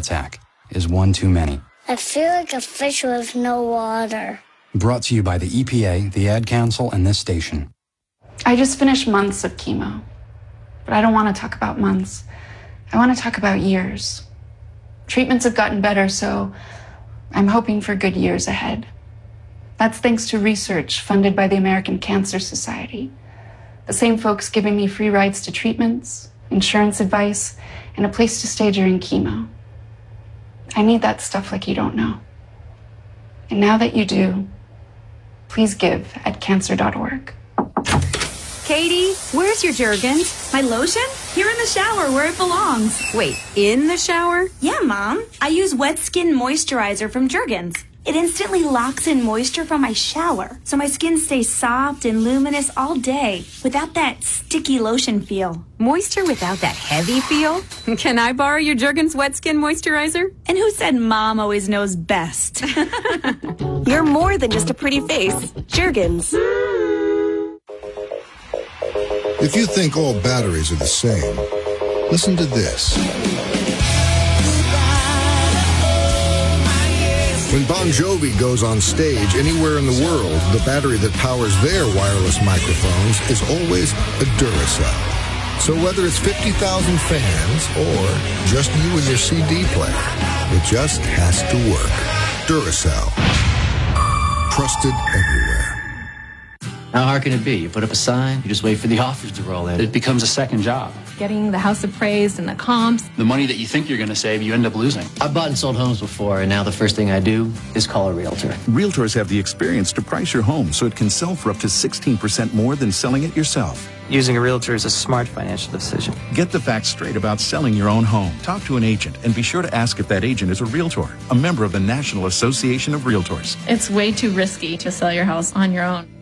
attack is one too many. I feel like a fish with no water. Brought to you by the EPA, the Ad Council, and this station. I just finished months of chemo, but I don't want to talk about months. I want to talk about years. Treatments have gotten better, so I'm hoping for good years ahead. That's thanks to research funded by the American Cancer Society. The same folks giving me free rides to treatments, insurance advice, and a place to stay during chemo. I need that stuff like you don't know. And now that you do, please give at cancer.org. Katie, where's your Jergens? My lotion? Here in the shower where it belongs. Wait, in the shower? Yeah, Mom. I use Wet Skin Moisturizer from Jergens. It instantly locks in moisture from my shower, so my skin stays soft and luminous all day without that sticky lotion feel. Moisture without that heavy feel? Can I borrow your Jergens Wet Skin Moisturizer? And who said Mom always knows best? You're more than just a pretty face. Jergens. If you think all batteries are the same, listen to this. When Bon Jovi goes on stage anywhere in the world, the battery that powers their wireless microphones is always a Duracell. So whether it's 50,000 fans or just you and your CD player, it just has to work. Duracell. Trusted everywhere. How hard can it be? You put up a sign, you just wait for the offers to roll in. It becomes a second job. Getting the house appraised and the comps. The money that you think you're going to save, you end up losing. I've bought and sold homes before, and now the first thing I do is call a realtor. Realtors have the experience to price your home so it can sell for up to 16% more than selling it yourself. Using a realtor is a smart financial decision. Get the facts straight about selling your own home. Talk to an agent and be sure to ask if that agent is a realtor, a member of the National Association of Realtors. It's way too risky to sell your house on your own.